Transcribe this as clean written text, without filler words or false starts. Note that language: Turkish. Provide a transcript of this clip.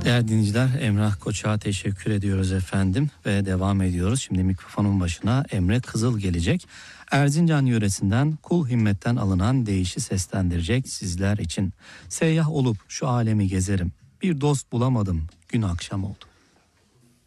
Değerli dinleyiciler, Emrah Koç'a teşekkür ediyoruz efendim ve devam ediyoruz. Şimdi mikrofonun başına Emre Kızıl gelecek. Erzincan yöresinden Kul Himmet'ten alınan deyişi seslendirecek sizler için. Seyyah olup şu alemi gezerim, bir dost bulamadım, gün akşam oldu.